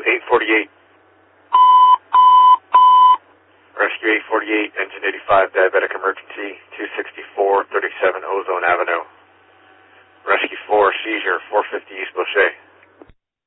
848. Rescue 848, engine 85, diabetic emergency, 264, 37 Ozone Avenue. Rescue 4, seizure, 450 East Boucher.